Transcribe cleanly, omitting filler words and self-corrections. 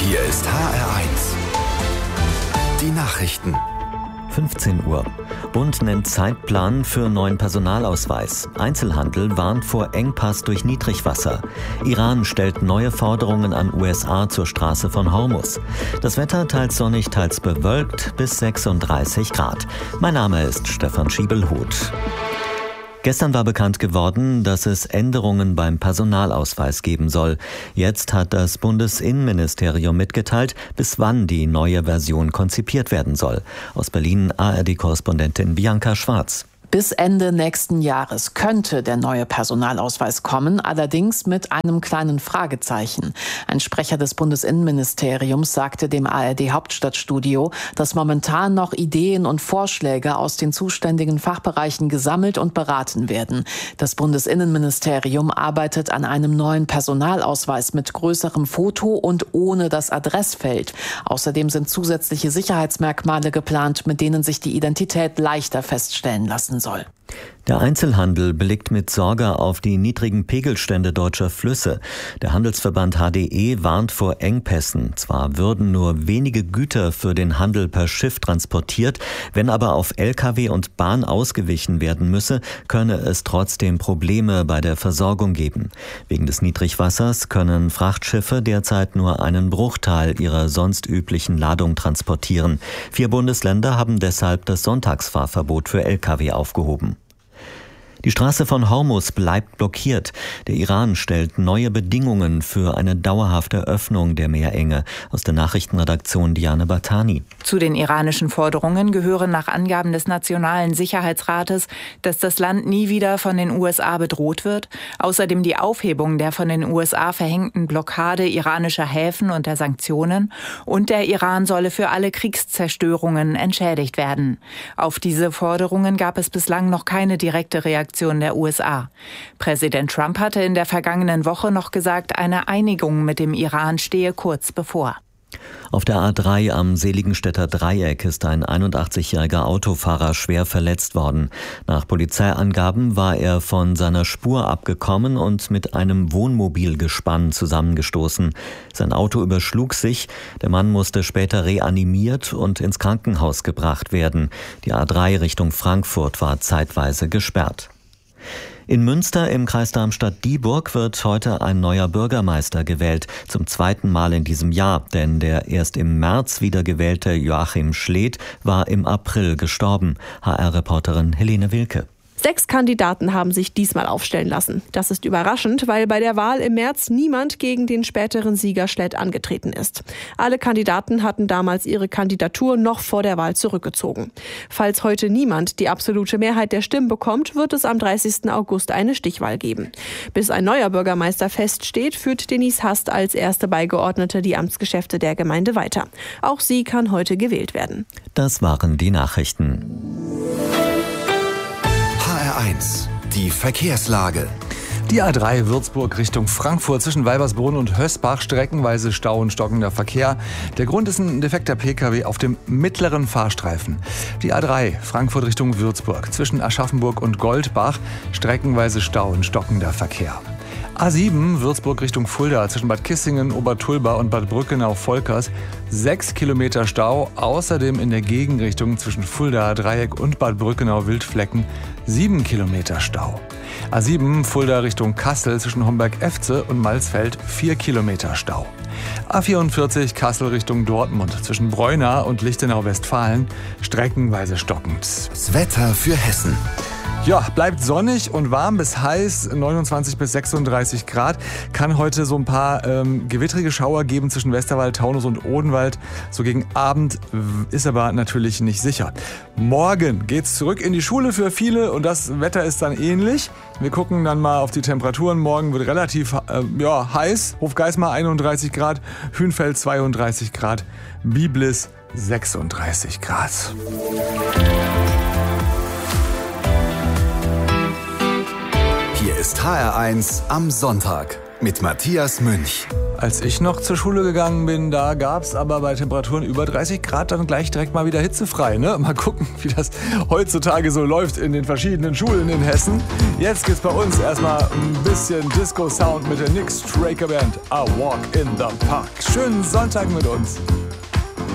Hier ist HR1. Die Nachrichten. 15 Uhr. Bund nennt Zeitplan für neuen Personalausweis. Einzelhandel warnt vor Engpass durch Niedrigwasser. Iran stellt neue Forderungen an USA zur Straße von Hormuz. Das Wetter teils sonnig, teils bewölkt bis 36 Grad. Mein Name ist Stefan Schiebelhuth. Gestern war bekannt geworden, dass es Änderungen beim Personalausweis geben soll. Jetzt hat das Bundesinnenministerium mitgeteilt, bis wann die neue Version konzipiert werden soll. Aus Berlin ARD-Korrespondentin Bianca Schwarz. Bis Ende nächsten Jahres könnte der neue Personalausweis kommen, allerdings mit einem kleinen Fragezeichen. Ein Sprecher des Bundesinnenministeriums sagte dem ARD-Hauptstadtstudio, dass momentan noch Ideen und Vorschläge aus den zuständigen Fachbereichen gesammelt und beraten werden. Das Bundesinnenministerium arbeitet an einem neuen Personalausweis mit größerem Foto und ohne das Adressfeld. Außerdem sind zusätzliche Sicherheitsmerkmale geplant, mit denen sich die Identität leichter feststellen lassen soll. Der Einzelhandel blickt mit Sorge auf die niedrigen Pegelstände deutscher Flüsse. Der Handelsverband HDE warnt vor Engpässen. Zwar würden nur wenige Güter für den Handel per Schiff transportiert, wenn aber auf Lkw und Bahn ausgewichen werden müsse, könne es trotzdem Probleme bei der Versorgung geben. Wegen des Niedrigwassers können Frachtschiffe derzeit nur einen Bruchteil ihrer sonst üblichen Ladung transportieren. 4 Bundesländer haben deshalb das Sonntagsfahrverbot für Lkw aufgehoben. Die Straße von Hormuz bleibt blockiert. Der Iran stellt neue Bedingungen für eine dauerhafte Öffnung der Meerenge. Aus der Nachrichtenredaktion Diane Batani. Zu den iranischen Forderungen gehören nach Angaben des Nationalen Sicherheitsrates, dass das Land nie wieder von den USA bedroht wird. Außerdem die Aufhebung der von den USA verhängten Blockade iranischer Häfen und der Sanktionen. Und der Iran solle für alle Kriegszerstörungen entschädigt werden. Auf diese Forderungen gab es bislang noch keine direkte Reaktion der USA. Präsident Trump hatte in der vergangenen Woche noch gesagt, eine Einigung mit dem Iran stehe kurz bevor. Auf der A3 am Seligenstädter Dreieck ist ein 81-jähriger Autofahrer schwer verletzt worden. Nach Polizeiangaben war er von seiner Spur abgekommen und mit einem Wohnmobilgespann zusammengestoßen. Sein Auto überschlug sich. Der Mann musste später reanimiert und ins Krankenhaus gebracht werden. Die A3 Richtung Frankfurt war zeitweise gesperrt. In Münster im Kreis Darmstadt-Dieburg wird heute ein neuer Bürgermeister gewählt. Zum 2. Mal in diesem Jahr, denn der erst im März wiedergewählte Joachim Schledt war im April gestorben. HR-Reporterin Helene Wilke. 6 Kandidaten haben sich diesmal aufstellen lassen. Das ist überraschend, weil bei der Wahl im März niemand gegen den späteren Sieger Schledt angetreten ist. Alle Kandidaten hatten damals ihre Kandidatur noch vor der Wahl zurückgezogen. Falls heute niemand die absolute Mehrheit der Stimmen bekommt, wird es am 30. August eine Stichwahl geben. Bis ein neuer Bürgermeister feststeht, führt Denise Hast als erste Beigeordnete die Amtsgeschäfte der Gemeinde weiter. Auch sie kann heute gewählt werden. Das waren die Nachrichten. HR1, die Verkehrslage. Die A3 Würzburg Richtung Frankfurt zwischen Weibersbrunn und Hösbach streckenweise Stau und stockender Verkehr. Der Grund ist ein defekter Pkw auf dem mittleren Fahrstreifen. Die A3 Frankfurt Richtung Würzburg zwischen Aschaffenburg und Goldbach streckenweise Stau und stockender Verkehr. A7 Würzburg Richtung Fulda zwischen Bad Kissingen, Obertulba und Bad Brückenau-Volkers 6 Kilometer Stau. Außerdem in der Gegenrichtung zwischen Fulda Dreieck und Bad Brückenau-Wildflecken 7 Kilometer Stau. A7 Fulda Richtung Kassel zwischen Homberg-Efze und Malsfeld 4 Kilometer Stau. A44 Kassel Richtung Dortmund zwischen Breuna und Lichtenau-Westfalen streckenweise stockend. Das Wetter für Hessen. Ja, bleibt sonnig und warm bis heiß, 29 bis 36 Grad. Kann heute so ein paar gewittrige Schauer geben zwischen Westerwald, Taunus und Odenwald. So gegen Abend ist aber natürlich nicht sicher. Morgen geht's zurück in die Schule für viele und das Wetter ist dann ähnlich. Wir gucken dann mal auf die Temperaturen. Morgen wird relativ heiß. Hofgeismar 31 Grad, Hünfeld 32 Grad, Biblis 36 Grad. Hier ist HR1 am Sonntag. mit Matthias Münch. Als ich noch zur Schule gegangen bin, da gab es aber bei Temperaturen über 30 Grad dann gleich direkt mal wieder hitzefrei. Ne? Mal gucken, wie das heutzutage so läuft in den verschiedenen Schulen in Hessen. Jetzt gibt's bei uns erstmal ein bisschen Disco-Sound mit der Nick Straker Band. I Walk in the Park. Schönen Sonntag mit uns.